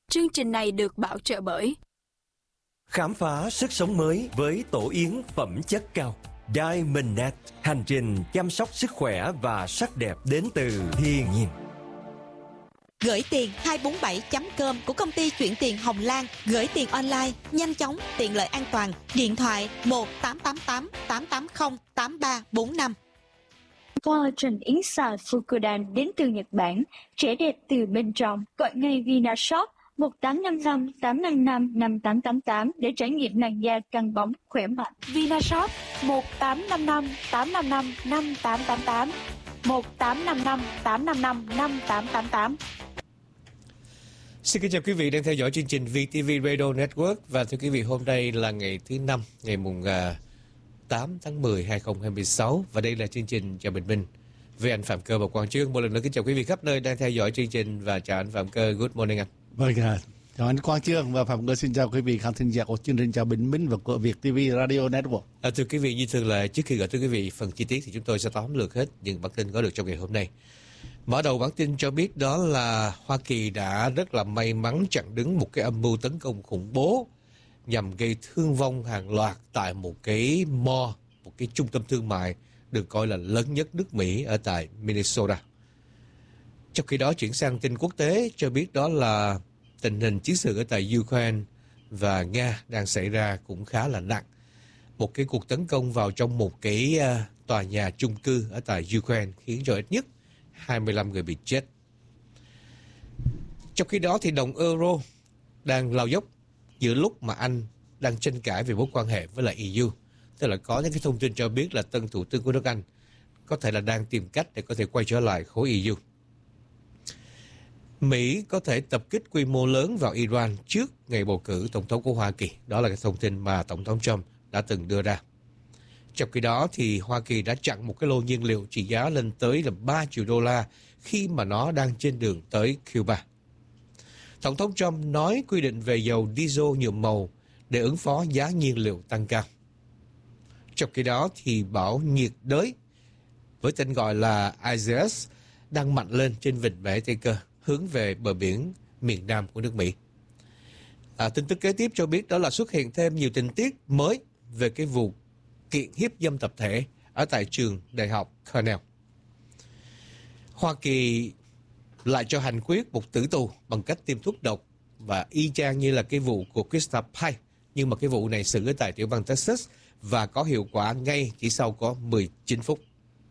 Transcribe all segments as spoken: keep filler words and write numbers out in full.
Chương trình này được bảo trợ bởi Khám phá sức sống mới với tổ yến phẩm chất cao Diamondnet, hành trình chăm sóc sức khỏe và sắc đẹp đến từ thiên nhiên. Gửi tiền hai bốn bảy chấm com của công ty chuyển tiền Hồng Lan. Gửi tiền online, nhanh chóng, tiện lợi, an toàn. Điện thoại một tám tám tám tám tám không tám ba bốn năm. Collagen yến xào Fukudan đến từ Nhật Bản, trẻ đẹp từ bên trong. Gọi ngay Vinashop một tám năm năm tám năm năm năm tám tám tám để trải nghiệm làn da căng bóng khỏe mạnh. Vinashop một tám năm năm tám năm năm năm tám tám tám, một tám năm năm tám năm năm năm tám tám tám. Xin kính chào quý vị đang theo dõi chương trình vê tê vê Radio Network. Và thưa quý vị, hôm nay là ngày thứ năm, ngày mùng tám tháng mười hai nghìn không trăm hai mươi sáu. Và đây là chương trình Chào Bình Minh với anh Phạm Cơ và Quang Trương. Một lần nữa kính chào quý vị khắp nơi đang theo dõi chương trình và chào anh Phạm Cơ. Good morning anh. Vâng, chào anh Quang Trương và Phạm Cơ. Xin chào quý vị khán thính giả của chương trình Chào Bình Minh và của Việt ti vi Radio Network. À, thưa quý vị, như thường là trước khi gửi tới quý vị phần chi tiết thì chúng tôi sẽ tóm lược hết những bản tin có được trong ngày hôm nay. Mở đầu bản tin cho biết đó là Hoa Kỳ đã rất là may mắn chặn đứng một cái âm mưu tấn công khủng bố nhằm gây thương vong hàng loạt tại một cái mall, một cái trung tâm thương mại được coi là lớn nhất nước Mỹ ở tại Minnesota. Trong khi đó, chuyển sang tin quốc tế cho biết đó là tình hình chiến sự ở tại Ukraine và Nga đang xảy ra cũng khá là nặng. Một cái cuộc tấn công vào trong một cái uh, tòa nhà chung cư ở tại Ukraine khiến cho ít nhất hai mươi lăm người bị chết. Trong khi đó thì đồng euro đang lao dốc giữa lúc mà Anh đang tranh cãi về mối quan hệ với lại e u. Tức là có những cái thông tin cho biết là tân thủ tướng của nước Anh có thể là đang tìm cách để có thể quay trở lại khối e u. Mỹ có thể tập kích quy mô lớn vào Iran trước ngày bầu cử tổng thống của Hoa Kỳ. Đó là cái thông tin mà Tổng thống Trump đã từng đưa ra. Trong khi đó thì Hoa Kỳ đã chặn một cái lô nhiên liệu trị giá lên tới là ba triệu đô la khi mà nó đang trên đường tới Cuba. Tổng thống Trump nói quy định về dầu diesel nhuộm màu để ứng phó giá nhiên liệu tăng cao. Trong khi đó thì bão nhiệt đới với tên gọi là Isaias đang mạnh lên trên vịnh Bệ Tây Cơ hướng về bờ biển miền Nam của nước Mỹ. À, tin tức kế tiếp cho biết đó là xuất hiện thêm nhiều tình tiết mới về cái vụ kiện hiếp dâm tập thể ở tại trường đại học Cornell. Hoa Kỳ lại cho hành quyết một tử tù bằng cách tiêm thuốc độc và y chang như là cái vụ của Krista Pike, nhưng mà cái vụ này xử ở tại tiểu bang Texas và có hiệu quả ngay chỉ sau có mười chín phút.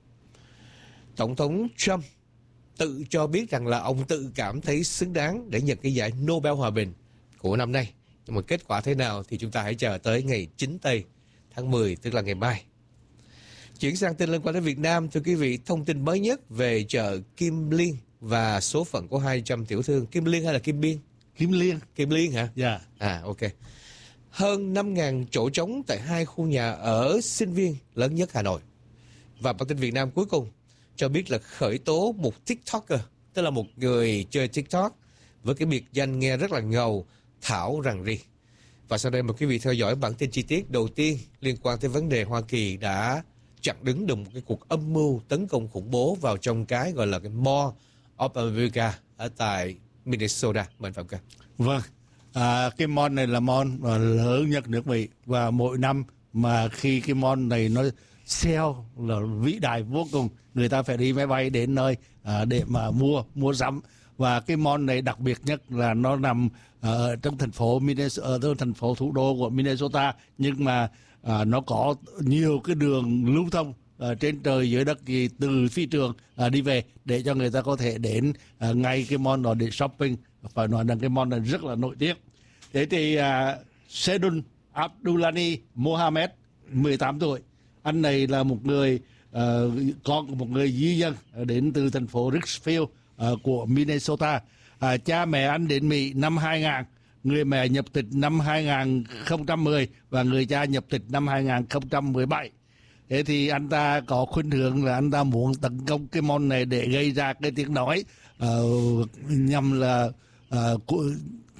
Tổng thống Trump tự cho biết rằng là ông tự cảm thấy xứng đáng để nhận cái giải Nobel Hòa Bình của năm nay. Nhưng mà kết quả thế nào thì chúng ta hãy chờ tới ngày chín tây tháng mười, tức là ngày mai. Chuyển sang tin liên quan đến Việt Nam, thưa quý vị, thông tin mới nhất về chợ Kim Liên và số phận của hai trăm tiểu thương. Kim Liên hay là Kim Biên? Kim Liên. Kim Liên hả? Dạ. Yeah. À, ok. Hơn năm nghìn chỗ trống tại hai khu nhà ở sinh viên lớn nhất Hà Nội. Và bản tin Việt Nam cuối cùng cho biết là khởi tố một TikToker, tức là một người chơi TikTok với cái biệt danh nghe rất là ngầu, Thảo Rằng Ri. Và sau đây mời quý vị theo dõi bản tin chi tiết đầu tiên liên quan tới vấn đề Hoa Kỳ đã chặn đứng được một cái cuộc âm mưu tấn công khủng bố vào trong cái gọi là cái Mall of America ở tại Minnesota. Mời Phạm Cơ. Vâng, à, cái mall này là mall lớn nhất nước Mỹ và mỗi năm mà khi cái mall này nó sale là vĩ đại vô cùng, người ta phải đi máy bay đến nơi à, để mà mua mua sắm. Và cái mall này đặc biệt nhất là nó nằm ở uh, trong thành phố Minnesota, ở thành phố thủ đô của Minnesota, nhưng mà uh, nó có nhiều cái đường lưu thông uh, trên trời dưới đất gì từ phi trường uh, đi về để cho người ta có thể đến uh, ngay cái mall đó để shopping. Phải nói rằng cái mall này rất là nổi tiếng. Thế thì uh, Sedun Abdulani Mohammed, mười tám tuổi, anh này là một người uh, con của một người di dân đến từ thành phố Richfield Uh, của Minnesota. Uh, cha mẹ anh đến Mỹ năm hai nghìn, người mẹ nhập tịch năm hai nghìn không trăm mười và người cha nhập tịch năm hai nghìn không trăm mười bảy. Thế thì anh ta có khuynh hướng là anh ta muốn tấn công cái mall này để gây ra cái tiếng nói uh, nhằm là uh,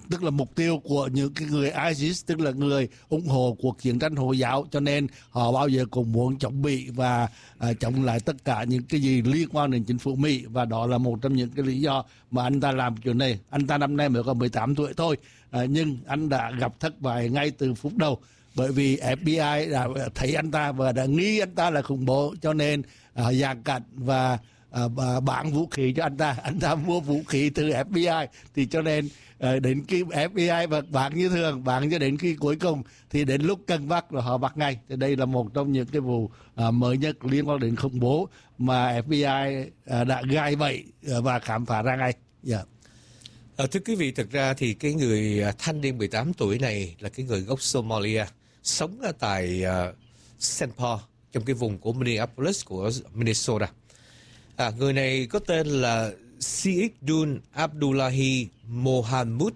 tức là mục tiêu của những cái người ISIS, tức là người ủng hộ cuộc chiến tranh Hồi giáo, cho nên họ bao giờ cũng muốn chống Mỹ và à, chống lại tất cả những cái gì liên quan đến chính phủ Mỹ, và đó là một trong những cái lý do mà anh ta làm chuyện này. Anh ta năm nay mới có mười tám tuổi thôi, à, nhưng anh đã gặp thất bại ngay từ phút đầu, bởi vì ép bê i đã thấy anh ta và đã nghi anh ta là khủng bố, cho nên uh, giàn cảnh và uh, bán vũ khí cho anh ta. Anh ta mua vũ khí từ ép bê i, thì cho nên uh, đến khi ép bê i và bán như thường, bán cho đến khi cuối cùng thì đến lúc cần bắt là họ bắt ngay. Thì đây là một trong những cái vụ uh, mới nhất liên quan đến khủng bố mà ép bê i uh, đã gai bẫy uh, và khám phá ra ngay. Yeah. À, thưa quý vị, thực ra thì cái người thanh niên mười tám tuổi này là cái người gốc Somalia, sống ở tại uh, Saint Paul, trong cái vùng của Minneapolis của Minnesota. À, người này có tên là Seyidun Abdullahi Mohamud,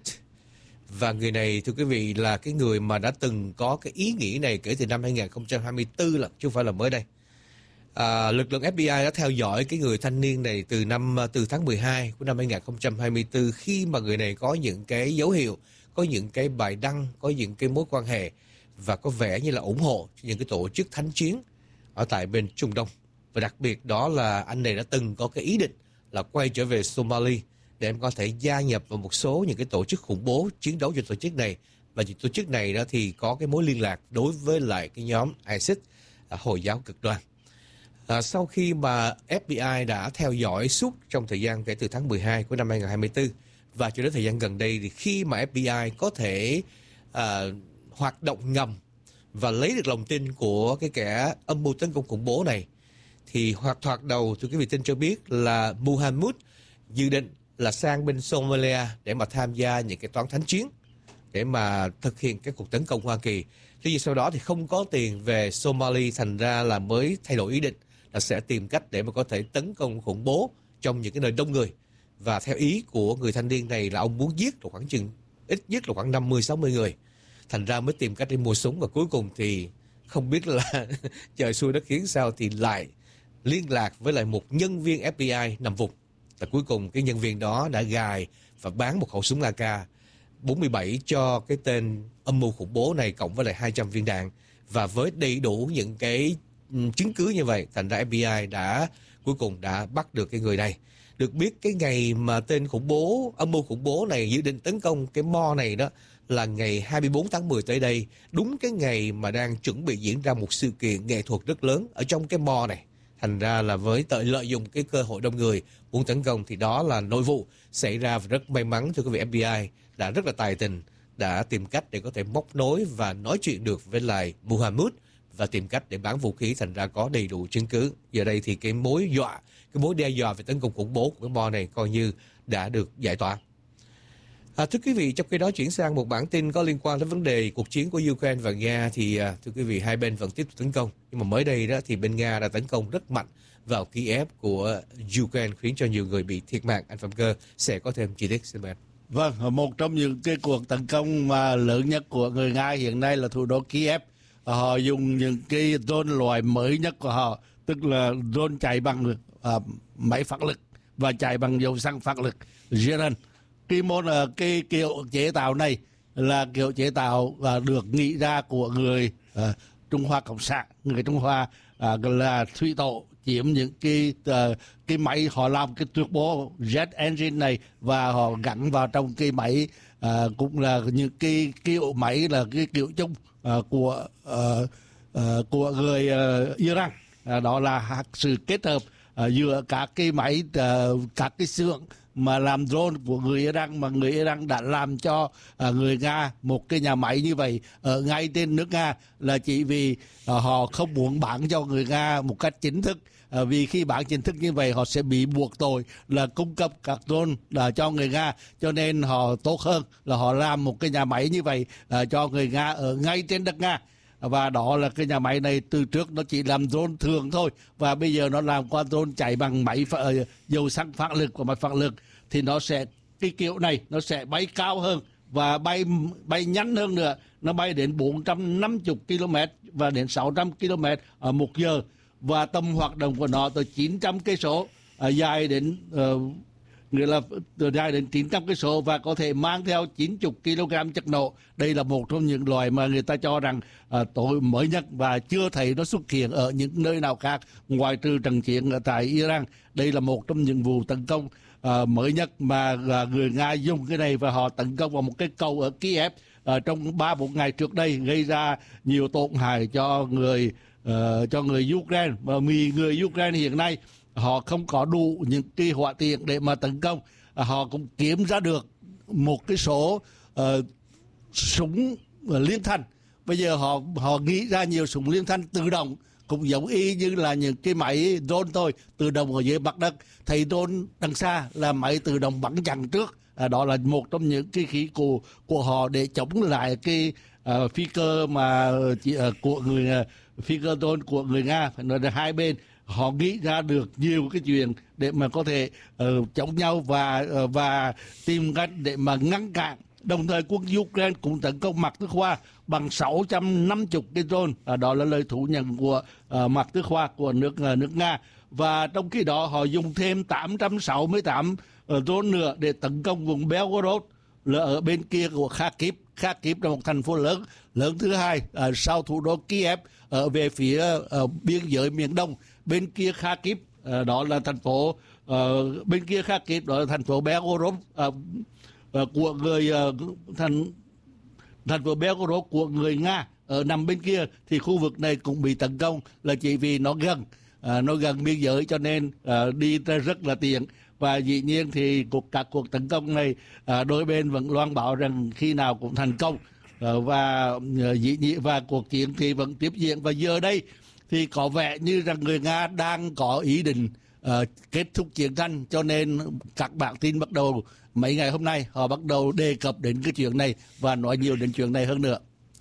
và người này, thưa quý vị, là cái người mà đã từng có cái ý nghĩ này kể từ năm hai nghìn không trăm hai mươi tư là chứ không phải là mới đây. À, lực lượng ép bê i đã theo dõi cái người thanh niên này từ năm từ tháng mười hai của năm hai nghìn không trăm hai mươi tư, khi mà người này có những cái dấu hiệu, có những cái bài đăng, có những cái mối quan hệ và có vẻ như là ủng hộ những cái tổ chức thánh chiến ở tại bên Trung Đông. Và đặc biệt đó là anh này đã từng có cái ý định là quay trở về Somalia để em có thể gia nhập vào một số những cái tổ chức khủng bố chiến đấu cho tổ chức này. Và những tổ chức này đó thì có cái mối liên lạc đối với lại cái nhóm ISIS, à, Hồi giáo cực đoan. À, sau khi mà ép bê i đã theo dõi suốt trong thời gian kể từ tháng mười hai của năm hai nghìn không trăm hai mươi tư, và cho đến thời gian gần đây thì khi mà ép bê i có thể à, hoạt động ngầm và lấy được lòng tin của cái kẻ âm mưu tấn công khủng bố này, thì hoạt thoạt đầu, thưa quý vị, tin cho biết là Mohamud dự định là sang bên Somalia để mà tham gia những cái toán thánh chiến để mà thực hiện cái cuộc tấn công Hoa Kỳ. Tuy nhiên sau đó thì không có tiền về Somalia, thành ra là mới thay đổi ý định là sẽ tìm cách để mà có thể tấn công khủng bố trong những cái nơi đông người. Và theo ý của người thanh niên này là ông muốn giết được khoảng chừng ít nhất là khoảng năm mươi sáu mươi người. Thành ra mới tìm cách để mua súng, và cuối cùng thì không biết là trời xui đất khiến sao thì lại liên lạc với lại một nhân viên ép bê i nằm vùng. Và cuối cùng cái nhân viên đó đã gài và bán một khẩu súng a ca bốn mươi bảy cho cái tên âm mưu khủng bố này, cộng với lại hai trăm viên đạn. Và với đầy đủ những cái chứng cứ như vậy, thành ra ép bê i đã cuối cùng đã bắt được cái người này. Được biết cái ngày mà tên khủng bố, âm mưu khủng bố này dự định tấn công cái mall này đó là ngày hai mươi bốn tháng mười tới đây, đúng cái ngày mà đang chuẩn bị diễn ra một sự kiện nghệ thuật rất lớn ở trong cái mall này. Thành ra là với tội lợi dụng cái cơ hội đông người muốn tấn công, thì đó là nội vụ xảy ra. Và rất may mắn, thưa quý vị, ép bê i đã rất là tài tình, đã tìm cách để có thể móc nối và nói chuyện được với lại Mohamud và tìm cách để bán vũ khí, thành ra có đầy đủ chứng cứ. Giờ đây thì cái mối dọa, cái mối đe dọa về tấn công khủng bố của cái mall này coi như đã được giải tỏa. À, thưa quý vị, trong khi đó chuyển sang một bản tin có liên quan đến vấn đề cuộc chiến của Ukraine và Nga, thì à, thưa quý vị, hai bên vẫn tiếp tục tấn công. Nhưng mà mới đây đó thì bên Nga đã tấn công rất mạnh vào Kiev của Ukraine, khiến cho nhiều người bị thiệt mạng. Anh Phạm Cơ sẽ có thêm chi tiết, xin mời anh. Vâng, một trong những cái cuộc tấn công mà lớn nhất của người Nga hiện nay là thủ đô Kiev. Họ dùng những cái drone loại mới nhất của họ, tức là drone chạy bằng uh, máy phát lực và chạy bằng dầu xăng phát lực Zeren. Cái môn uh, cái kiểu chế tạo này là kiểu chế tạo uh, được nghĩ ra của người uh, Trung Hoa Cộng sản, người Trung Hoa uh, là Thủy Tổ, chiếm những cái uh, cái máy họ làm cái turbo jet engine này và họ gắn vào trong cái máy, uh, cũng là những cái kiểu máy là cái kiểu chung uh, của uh, uh, của người uh, Iran. Uh, đó là sự kết hợp uh, giữa các cái máy, uh, các cái xưởng mà làm drone của người Iran, mà người Iran đã làm cho uh, người Nga một cái nhà máy như vậy ở ngay trên nước Nga, là chỉ vì uh, họ không muốn bán cho người Nga một cách chính thức. À, vì khi bán chính thức như vậy họ sẽ bị buộc tội là cung cấp các drone là cho người Nga, cho nên họ tốt hơn là họ làm một cái nhà máy như vậy à, cho người Nga ở ngay trên đất Nga. Và đó là cái nhà máy này từ trước nó chỉ làm drone thường thôi, và bây giờ nó làm qua drone chạy bằng máy ph- dầu xăng phát lực của máy phát lực, thì nó sẽ cái kiểu này nó sẽ bay cao hơn và bay bay nhanh hơn nữa, nó bay đến bốn trăm năm mươi ki lô mét và đến sáu trăm ki lô mét ở một giờ, và tầm hoạt động của nó từ chín trăm cây số, à, dài đến uh, nghĩa là dài đến chín trăm cây số và có thể mang theo chín mươi ki lô gam chất nổ. Đây là một trong những loại mà người ta cho rằng à, tối mới nhất và chưa thấy nó xuất hiện ở những nơi nào khác ngoài trừ trận chiến ở tại Iran. Đây là một trong những vụ tấn công à, mới nhất mà à, người Nga dùng cái này, và họ tấn công vào một cái cầu ở Kiev à, trong ba bốn ngày trước đây, gây ra nhiều tổn hại cho người uh, cho người Ukraine. Và vì người Ukraine hiện nay họ không có đủ những cái hỏa tiện để mà tấn công, à, họ cũng kiếm ra được một cái số uh, súng liên thanh. Bây giờ họ họ nghĩ ra nhiều súng liên thanh tự động, cũng giống y như là những cái máy drone thôi, tự động ở dưới mặt đất. Thấy drone đằng xa là máy tự động bắn chặn trước. À, đó là một trong những cái khí của của họ để chống lại cái uh, phi cơ mà uh, của người uh, phi cơ drone của người Nga. Phải nói là hai bên họ nghĩ ra được nhiều cái chuyện để mà có thể uh, chống nhau và uh, và tìm cách để mà ngăn cản. Đồng thời quân Ukraine cũng tấn công Mạc Tức Khoa bằng sáu trăm năm mươi cái drone. À, đó là lời thú nhận của uh, Mạc Tức Khoa của nước uh, nước Nga. Và trong khi đó họ dùng thêm tám trăm sáu mươi tám uh, drone nữa để tấn công vùng Belgorod là ở bên kia của Kharkiv. Kharkiv là một thành phố lớn lớn thứ hai uh, sau thủ đô Kiev, ở về phía uh, biên giới miền đông. Bên kia Kharkiv uh, đó là thành phố uh, bên kia Kharkiv đó là thành phố Belgorod uh, uh, của người uh, thành thành phố Belgorod của người Nga ở nằm bên kia. Thì khu vực này cũng bị tấn công là chỉ vì nó gần à, nó gần biên giới cho nên à, đi rất là tiện. Và dĩ nhiên thì cuộc các cuộc tấn công này à, đôi bên vẫn loan báo rằng khi nào cũng thành công, à, và à, dĩ nhiên và cuộc chiến thì vẫn tiếp diễn. Và giờ đây thì có vẻ như rằng người Nga đang có ý định à, kết thúc chiến tranh, cho nên các bản tin bắt đầu mấy ngày hôm nay họ bắt đầu đề cập đến cái chuyện này và nói nhiều đến chuyện này hơn nữa.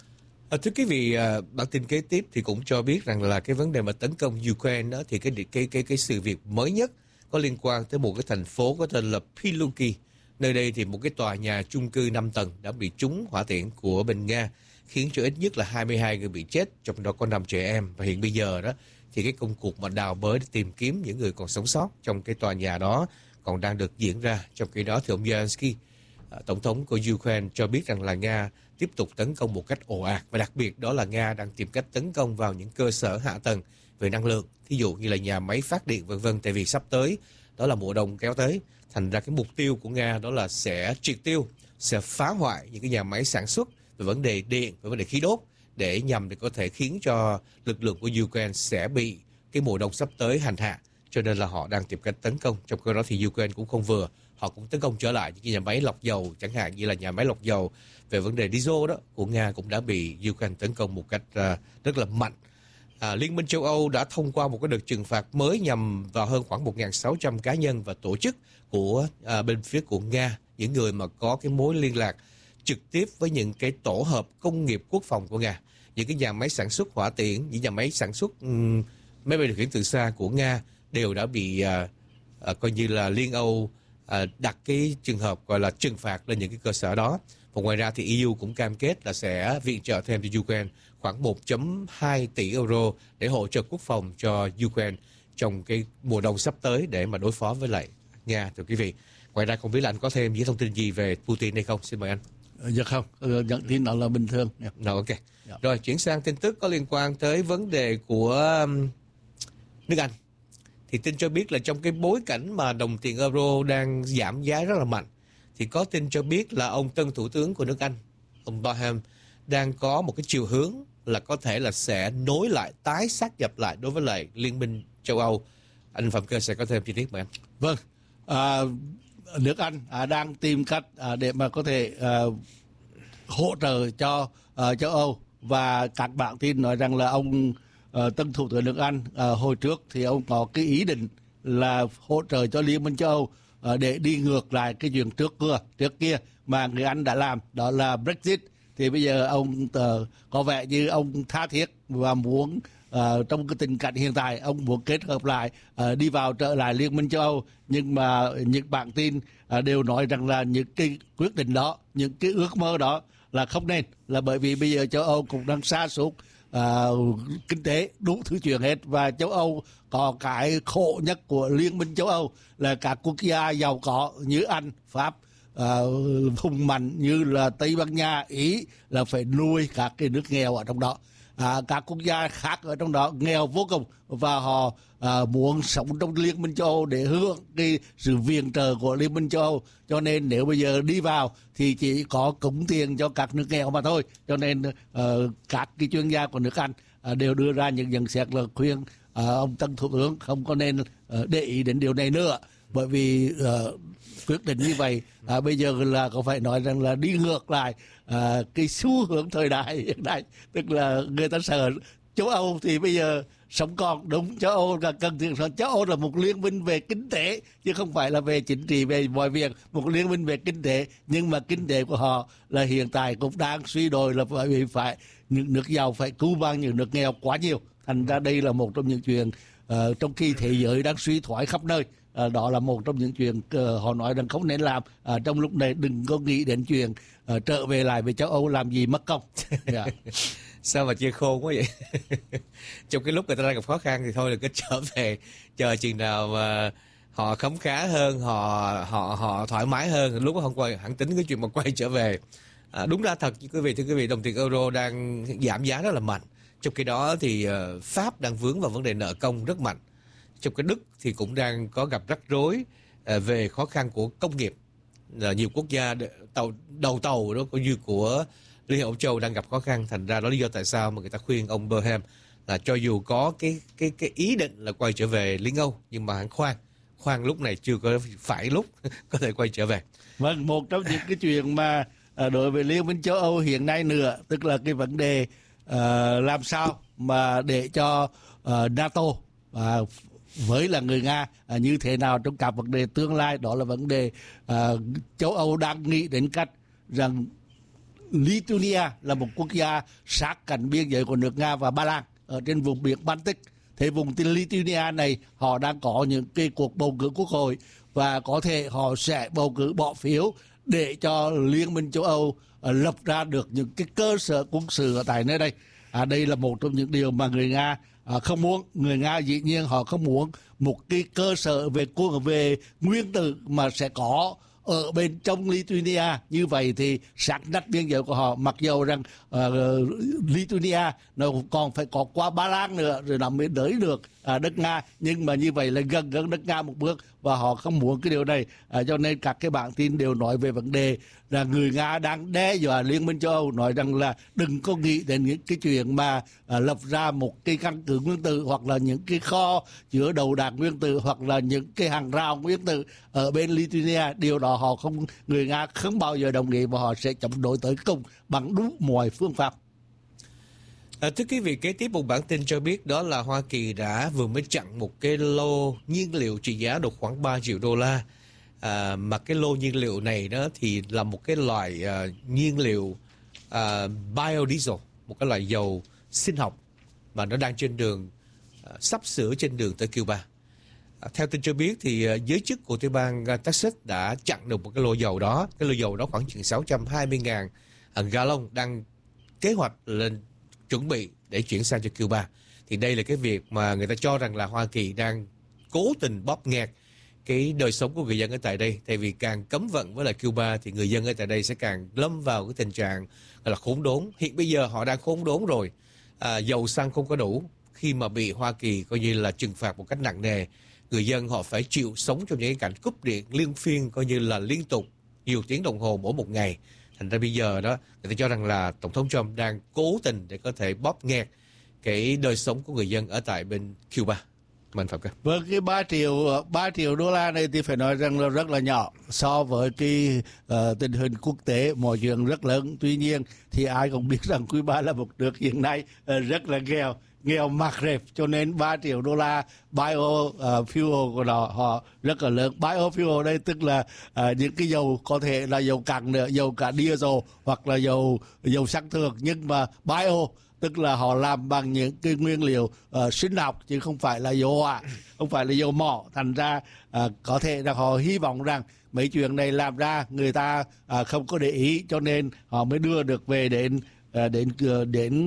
À, thưa quý vị, à, bản tin kế tiếp thì cũng cho biết rằng là cái vấn đề mà tấn công Ukraine đó, thì cái cái cái cái sự việc mới nhất có liên quan tới một cái thành phố có tên là Piluki. Nơi đây thì một cái tòa nhà chung cư năm tầng đã bị trúng hỏa tiễn của bên Nga, khiến cho ít nhất là hai mươi hai người bị chết, trong đó có năm trẻ em. Và hiện bây giờ đó thì cái công cuộc mà đào bới để tìm kiếm những người còn sống sót trong cái tòa nhà đó còn đang được diễn ra. Trong khi đó thì ông Zelensky, tổng thống của Ukraine, cho biết rằng là Nga tiếp tục tấn công một cách ồ ạt, và đặc biệt đó là Nga đang tìm cách tấn công vào những cơ sở hạ tầng về năng lượng, thí dụ như là nhà máy phát điện vân vân. Tại vì sắp tới đó là mùa đông kéo tới, thành ra cái mục tiêu của Nga đó là sẽ triệt tiêu, sẽ phá hoại những cái nhà máy sản xuất về vấn đề điện, về vấn đề khí đốt, để nhằm để có thể khiến cho lực lượng của Ukraine sẽ bị cái mùa đông sắp tới hành hạ. Cho nên là họ đang tìm cách tấn công. Trong khi đó thì Ukraine cũng không vừa, họ cũng tấn công trở lại những cái nhà máy lọc dầu, chẳng hạn như là nhà máy lọc dầu về vấn đề diesel đó của Nga cũng đã bị Ukraine tấn công một cách uh, rất là mạnh. À, Liên minh châu Âu đã thông qua một cái đợt trừng phạt mới nhằm vào hơn khoảng một nghìn sáu trăm cá nhân và tổ chức của uh, bên phía của Nga, những người mà có cái mối liên lạc trực tiếp với những cái tổ hợp công nghiệp quốc phòng của Nga, những cái nhà máy sản xuất hỏa tiễn, những nhà máy sản xuất um, máy bay điều khiển từ xa của Nga đều đã bị uh, uh, coi như là Liên Âu uh, đặt cái trường hợp gọi là trừng phạt lên những cái cơ sở đó. Và ngoài ra thì e u cũng cam kết là sẽ viện trợ thêm cho Ukraine khoảng một phẩy hai tỷ euro để hỗ trợ quốc phòng cho Ukraine trong cái mùa đông sắp tới để mà đối phó với lại Nga, thưa quý vị. Ngoài ra không biết là anh có thêm những thông tin gì về Putin hay không? Xin mời anh. Dạ không, nhận tin đó là bình thường. Rồi, ok. Dạ. Rồi, chuyển sang tin tức có liên quan tới vấn đề của um, nước Anh. Thì tin cho biết là trong cái bối cảnh mà đồng tiền euro đang giảm giá rất là mạnh, thì có tin cho biết là ông tân thủ tướng của nước Anh, ông Barham, đang có một cái chiều hướng là có thể là sẽ nối lại, tái sát nhập lại đối với lại Liên minh châu Âu. Anh Phạm Cơ sẽ có thêm chi tiết mời anh. Vâng, à, nước Anh à, đang tìm cách à, để mà có thể à, hỗ trợ cho à, châu Âu. Và các bạn tin nói rằng là ông à, tân thủ tướng nước Anh à, hồi trước thì ông có cái ý định là hỗ trợ cho Liên minh châu Âu à, để đi ngược lại cái chuyện trước kia, trước kia mà người Anh đã làm, đó là Brexit. Thì bây giờ ông uh, có vẻ như ông tha thiết và muốn uh, trong cái tình cảnh hiện tại ông muốn kết hợp lại, uh, đi vào trở lại Liên minh châu Âu. Nhưng mà những bản tin uh, đều nói rằng là những cái quyết định đó, những cái ước mơ đó là không nên, là bởi vì bây giờ châu Âu cũng đang sa sút à, kinh tế, đủ thứ chuyện hết. Và châu Âu có cái khổ nhất của Liên minh châu Âu là các quốc gia giàu có như Anh, Pháp, à, hùng mạnh như là Tây Ban Nha, Ý là phải nuôi các cái nước nghèo ở trong đó. À, các quốc gia khác ở trong đó nghèo vô cùng và họ à, muốn sống trong Liên minh châu Âu để hưởng cái sự viện trợ của Liên minh châu Âu. Cho nên nếu bây giờ đi vào thì chỉ có cống tiền cho các nước nghèo mà thôi. Cho nên uh, các cái chuyên gia của nước Anh uh, đều đưa ra những nhận xét là khuyên uh, ông Tân Thủ tướng không có nên uh, để ý đến điều này nữa. Bởi vì uh, quyết định như vậy à, bây giờ là có phải nói rằng là đi ngược lại à, cái xu hướng thời đại hiện nay, tức là người ta sợ châu Âu thì bây giờ sống còn đúng, châu Âu là cần thiết, châu Âu là một liên minh về kinh tế chứ không phải là về chính trị, về mọi việc, một liên minh về kinh tế, nhưng mà kinh tế của họ là hiện tại cũng đang suy đồi, là bởi vì phải những nước giàu phải cứu vãn những nước nghèo quá nhiều. Thành ra đây là một trong những chuyện uh, trong khi thế giới đang suy thoái khắp nơi. À, đó là một trong những chuyện uh, họ nói rằng không nên làm. À, trong lúc này đừng có nghĩ đến chuyện uh, trở về lại với châu Âu làm gì mất công. Yeah. Sao mà chia khôn quá vậy? Trong cái lúc người ta đang gặp khó khăn thì thôi là cứ trở về, chờ chừng nào mà họ khấm khá hơn, họ họ họ thoải mái hơn, lúc đó không quay hẳn tính cái chuyện mà quay trở về. À, đúng ra thật quý vị, thưa quý vị, đồng tiền euro đang giảm giá rất là mạnh. Trong khi đó thì uh, Pháp đang vướng vào vấn đề nợ công rất mạnh. Trong cái Đức thì cũng đang có gặp rắc rối uh, về khó khăn của công nghiệp. Uh, nhiều quốc gia tàu, đầu tàu đó cũng như của Liên hiệp Âu Châu đang gặp khó khăn. Thành ra đó lý do tại sao mà người ta khuyên ông Burham là cho dù có cái cái cái ý định là quay trở về Liên Âu, nhưng mà hãy khoan khoan lúc này chưa có phải lúc có thể quay trở về. Vâng, một trong những cái chuyện mà uh, đối với Liên minh châu Âu hiện nay nữa, tức là cái vấn đề uh, làm sao mà để cho uh, NATO uh, với là người Nga à, như thế nào trong các vấn đề tương lai. Đó là vấn đề à, châu Âu đang nghĩ đến cách rằng Lithuania là một quốc gia sát cạnh biên giới của nước Nga và Ba Lan ở trên vùng biển Baltic. Thế vùng Lithuania này họ đang có những cái cuộc bầu cử quốc hội và có thể họ sẽ bầu cử bỏ phiếu để cho Liên minh châu Âu à, lập ra được những cái cơ sở quân sự ở tại nơi đây. À, đây là một trong những điều mà người Nga À, không muốn. Người Nga dĩ nhiên họ không muốn một cái cơ sở về quân về nguyên tử mà sẽ có ở bên trong Lithuania. Như vậy thì sát nách biên giới của họ, mặc dù rằng uh, Lithuania nó còn phải có qua Ba Lan nữa rồi nó mới tới được uh, đất Nga, nhưng mà như vậy là gần gần đất Nga một bước và họ không muốn cái điều này. Uh, cho nên các cái bản tin đều nói về vấn đề là người Nga đang đe dọa Liên minh châu Âu, nói rằng là đừng có nghĩ đến những cái chuyện mà uh, lập ra một cái căn cứ nguyên tử hoặc là những cái kho chứa đầu đạn nguyên tử hoặc là những cái hàng rào nguyên tử ở bên Lithuania. Điều đó họ không, người Nga không bao giờ đồng ý và họ sẽ chống đối tới cùng bằng đủ mọi phương pháp. À, thưa quý vị, kế tiếp một bản tin cho biết đó là Hoa Kỳ đã vừa mới chặn một cái lô nhiên liệu trị giá được khoảng ba triệu đô la. À, mà cái lô nhiên liệu này đó thì là một cái loại uh, nhiên liệu uh, biodiesel, một cái loại dầu sinh học mà nó đang trên đường uh, sắp sửa trên đường tới Cuba. Uh, theo tin cho biết thì uh, giới chức của tiểu bang uh, Texas đã chặn được một cái lô dầu đó. Cái lô dầu đó khoảng chừng sáu trăm hai mươi nghìn uh, gallon đang kế hoạch lên chuẩn bị để chuyển sang cho Cuba. Thì đây là cái việc mà người ta cho rằng là Hoa Kỳ đang cố tình bóp nghẹt cái đời sống của người dân ở tại đây. Tại vì càng cấm vận với lại Cuba thì người dân ở tại đây sẽ càng lâm vào cái tình trạng gọi là khốn đốn. Hiện bây giờ họ đang khốn đốn rồi. À, dầu xăng không có đủ. Khi mà bị Hoa Kỳ coi như là trừng phạt một cách nặng nề, người dân họ phải chịu sống trong những cái cảnh cúp điện liên phiên, coi như là liên tục nhiều tiếng đồng hồ mỗi một ngày. Thành ra bây giờ đó, người ta cho rằng là Tổng thống Trump đang cố tình để có thể bóp nghẹt cái đời sống của người dân ở tại bên Cuba. Mình phải không? Vâng, cái ba triệu ba triệu đô la này thì phải nói rằng là rất là nhỏ so với cái uh, tình hình quốc tế, mọi chuyện rất lớn. Tuy nhiên thì ai cũng biết rằng Cuba là một nước hiện nay uh, rất là nghèo, nghèo mạt rệp, cho nên ba triệu đô la biofuel uh, của nó họ rất là lớn. Biofuel đây tức là uh, những cái dầu có thể là dầu cặn nữa, dầu cả diesel hoặc là dầu dầu xăng thường, nhưng mà bio tức là họ làm bằng những cái nguyên liệu uh, sinh học chứ không phải là dầu hỏa, không phải là dầu mỏ. Thành ra uh, có thể là họ hy vọng rằng mấy chuyện này làm ra người ta uh, không có để ý, cho nên họ mới đưa được về đến uh, đến uh, đến uh,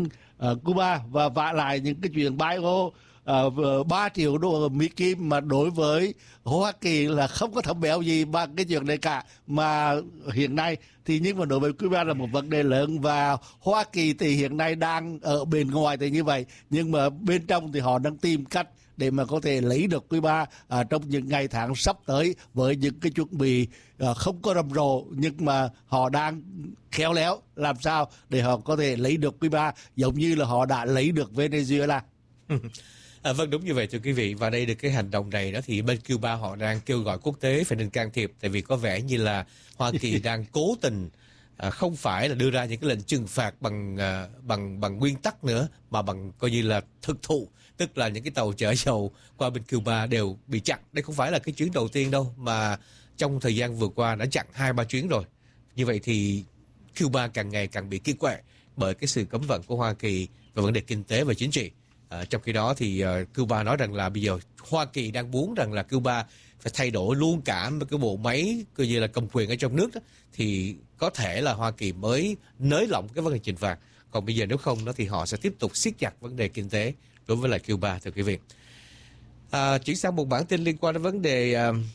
uh, Cuba, và vả lại những cái chuyện bãi ô uh, ba triệu đô Mỹ Kim mà đối với Hoa Kỳ là không có thẩm béo gì bằng cái chuyện này cả. Mà hiện nay thì nhưng mà đối với Cuba là một vấn đề lớn, và Hoa Kỳ thì hiện nay đang ở bên ngoài thì như vậy, nhưng mà bên trong thì họ đang tìm cách để mà có thể lấy được Cuba à, trong những ngày tháng sắp tới, với những cái chuẩn bị à, không có rầm rộ, nhưng mà họ đang khéo léo làm sao để họ có thể lấy được Cuba giống như là họ đã lấy được Venezuela. À, vâng, đúng như vậy thưa quý vị. Và đây được cái hành động này đó thì bên Cuba họ đang kêu gọi quốc tế phải nên can thiệp, tại vì có vẻ như là Hoa Kỳ đang cố tình à, không phải là đưa ra những cái lệnh trừng phạt bằng à, bằng bằng nguyên tắc nữa, mà bằng coi như là thực thụ, tức là những cái tàu chở dầu qua bên Cuba đều bị chặn. Đây không phải là cái chuyến đầu tiên đâu, mà trong thời gian vừa qua đã chặn hai ba chuyến rồi. Như vậy thì Cuba càng ngày càng bị kiệt quệ bởi cái sự cấm vận của Hoa Kỳ về vấn đề kinh tế và chính trị. À, trong khi đó thì uh, Cuba nói rằng là bây giờ Hoa Kỳ đang muốn rằng là Cuba phải thay đổi luôn cả cái bộ máy coi như là cầm quyền ở trong nước đó, thì có thể là Hoa Kỳ mới nới lỏng cái vấn đề trừng phạt. Còn bây giờ nếu không đó thì họ sẽ tiếp tục siết chặt vấn đề kinh tế đối với lại Cuba thưa quý vị. À, chuyển sang một bản tin liên quan đến vấn đề uh,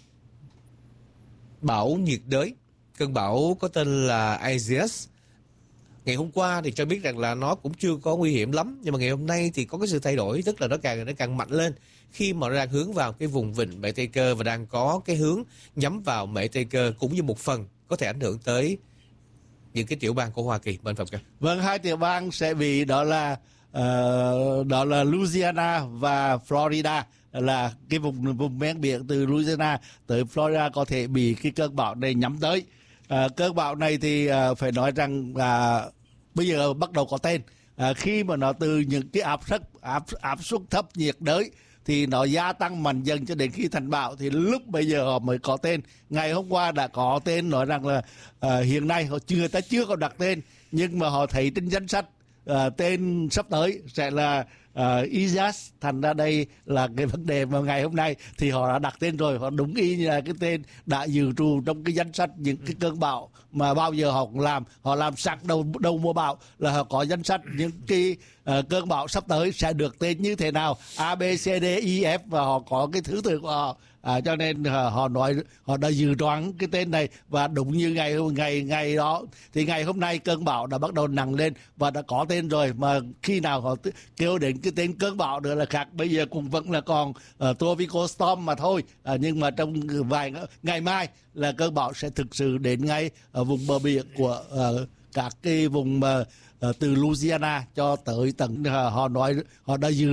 bão nhiệt đới. Cơn bão có tên là Isaias. Ngày hôm qua thì cho biết rằng là nó cũng chưa có nguy hiểm lắm, nhưng mà ngày hôm nay thì có cái sự thay đổi, tức là nó càng nó càng mạnh lên khi mà nó đang hướng vào cái vùng vịnh Mễ Tây Cơ và đang có cái hướng nhắm vào Mễ Tây Cơ, cũng như một phần có thể ảnh hưởng tới những cái tiểu bang của Hoa Kỳ. Bên Phạm Cơ. Vâng, hai tiểu bang sẽ bị đó là uh, đó là Louisiana và Florida, là cái vùng vùng ven biển từ Louisiana tới Florida có thể bị cái cơn bão này nhắm tới. À, cơn bão này thì à, phải nói rằng à, bây giờ bắt đầu có tên. À, khi mà nó từ những cái áp suất áp áp suất thấp nhiệt đới thì nó gia tăng mạnh dần cho đến khi thành bão, thì lúc bây giờ họ mới có tên. Ngày hôm qua đã có tên, nói rằng là à, hiện nay họ chưa, người ta chưa có đặt tên, nhưng mà họ thấy trên danh sách à, tên sắp tới sẽ là uh, Isaias. Thành ra đây là cái vấn đề mà ngày hôm nay thì họ đã đặt tên rồi, họ đúng y như là cái tên đã dự trù trong cái danh sách những cái cơn bão mà bao giờ họ cũng làm. Họ làm sẵn đầu đầu mùa bão là họ có danh sách những cái uh, cơn bão sắp tới sẽ được tên như thế nào, A, B, C, D, E, F, và họ có cái thứ tự của họ. À, cho nên uh, họ nói họ đã dự đoán cái tên này, và đúng như ngày ngày ngày đó thì ngày hôm nay cơn bão đã bắt đầu nặng lên và đã có tên rồi. Mà khi nào họ t- kêu đến cái tên cơn bão nữa là khác, bây giờ cũng vẫn là còn uh, Tropical Storm mà thôi. À, nhưng mà trong vài ngày mai là cơn bão sẽ thực sự đến ngay ở vùng bờ biển của uh, các cái vùng uh, uh, từ Louisiana cho tới tận uh, họ nói họ đã dự